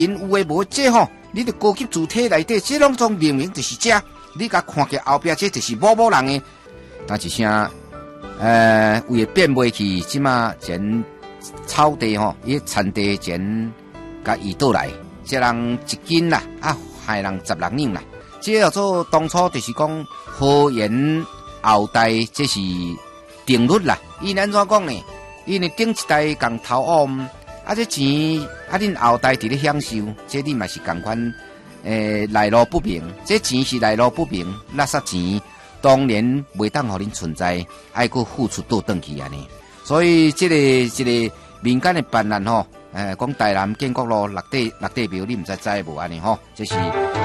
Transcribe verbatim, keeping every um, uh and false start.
因有诶无这吼，你伫高级主体内底，这拢种明明就是这，你甲看起后壁这就是某某人诶，但一声，呃，为了变卖去，即马前草地吼，伊产地前甲移倒来，这人一斤啦，啊，害人十六两啦。这叫做当初就是讲河源后代，这是定律啦。伊安怎讲呢？因为顶一代共偷挖，啊，这钱啊，恁后代伫咧享受，这你嘛是共款，诶、呃，来路不明，这钱是来路不明，垃圾钱当年袂当互恁存在，爱去付出倒转去安尼。所以这个这个民间的办案吼，诶、呃，讲台南建国路六地六地庙，你毋知知无安尼吼？这是。